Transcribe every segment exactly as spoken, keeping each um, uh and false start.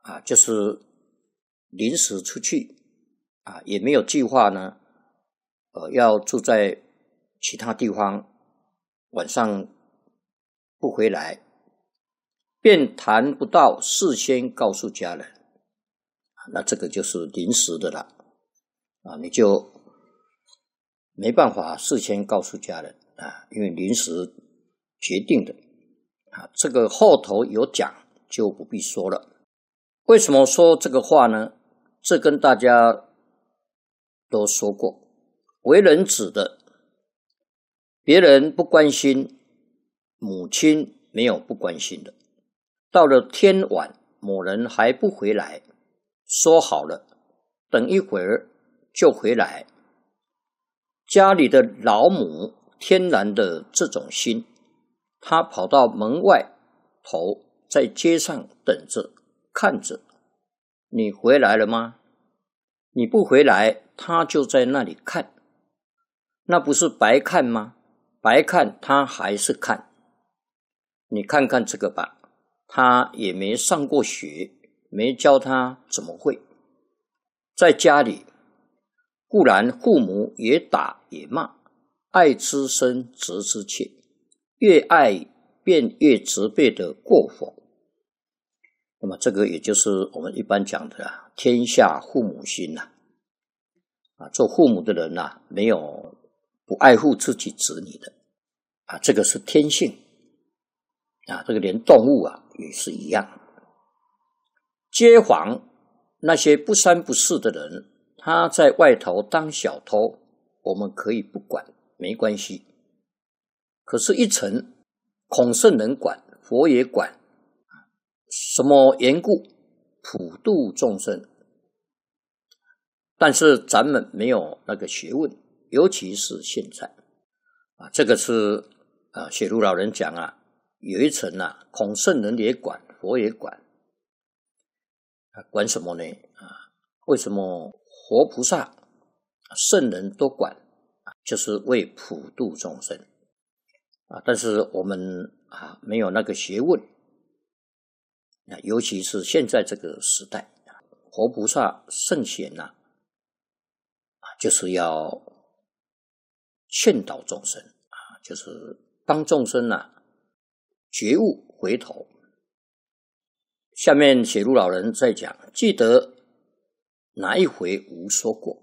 啊，就是临时出去啊，也没有计划呢，呃，要住在其他地方，晚上不回来，便谈不到事先告诉家人，那这个就是临时的了啊，你就没办法事先告诉家人啊，因为临时决定的啊，这个后头有讲就不必说了。为什么说这个话呢？这跟大家都说过，为人子的，别人不关心，母亲没有不关心的。到了天晚，某人还不回来，说好了，等一会儿就回来。家里的老母天然的这种心，她跑到门外头，在街上等着看着，你回来了吗？你不回来，她就在那里看，那不是白看吗？白看她还是看。你看看这个吧，她也没上过学，没教她怎么会。在家里固然父母也打也骂，爱之深责之切，越爱便越责备的过否。那么这个也就是我们一般讲的啊，天下父母心呐、啊。做父母的人呐、啊，没有不爱护自己子女的啊，这个是天性啊，这个连动物啊也是一样。街坊那些不三不四的人，他在外头当小偷，我们可以不管，没关系。可是，一层孔圣人管，佛也管，什么缘故？普度众生。但是咱们没有那个学问，尤其是现在啊，这个是啊，雪如老人讲啊，有一层啊，孔圣人也管，佛也管。啊，管什么呢？啊，为什么活菩萨、圣人都管？就是为普度众生啊。但是我们啊，没有那个学问啊，尤其是现在这个时代，活菩萨、圣贤呐，啊，就是要劝导众生啊，就是帮众生呐、啊、觉悟回头。下面写如老人在讲，记得哪一回无说过？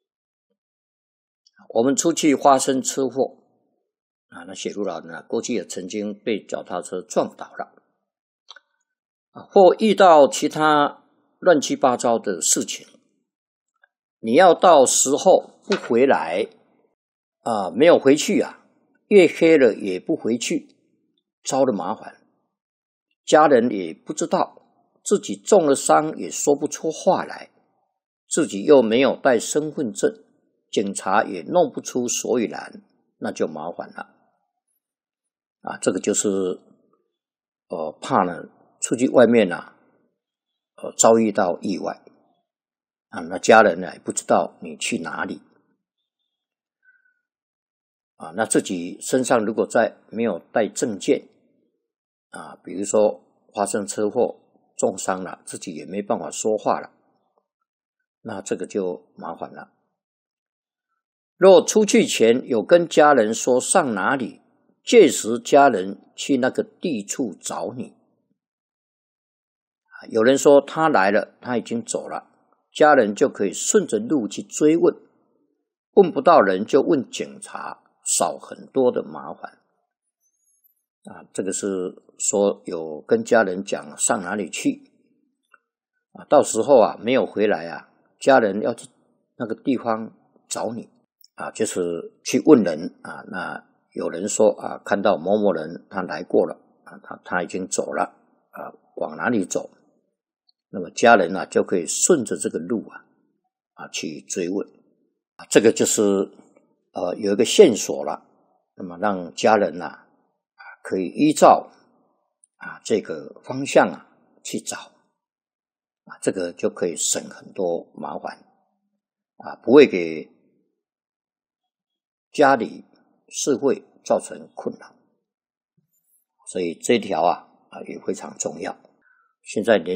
我们出去发生车祸啊，那写如老人啊，过去也曾经被脚踏车撞倒了啊，或遇到其他乱七八糟的事情，你要到时候不回来啊，没有回去啊，月黑了也不回去，遭了麻烦，家人也不知道。自己中了伤也说不出话来，自己又没有带身份证，警察也弄不出所以然，那就麻烦了啊！这个就是呃怕呢出去外面啊，呃遭遇到意外啊，那家人呢也不知道你去哪里啊，那自己身上如果再没有带证件啊，比如说发生车祸重伤了，自己也没办法说话了，那这个就麻烦了。若出去前有跟家人说上哪里，届时家人去那个地处找你。有人说他来了，他已经走了，家人就可以顺着路去追问，问不到人就问警察，少很多的麻烦。啊，这个是说有跟家人讲上哪里去啊，到时候啊没有回来啊，家人要去那个地方找你啊，就是去问人啊。那有人说啊，看到某某人他来过了啊，他他已经走了啊，往哪里走？那么家人啊就可以顺着这个路啊啊去追问啊，这个就是呃有一个线索了，那么让家人啊。可以依照啊这个方向啊去找啊，这个就可以省很多麻烦啊，不会给家里社会造成困扰，所以这一条啊啊也非常重要。现在连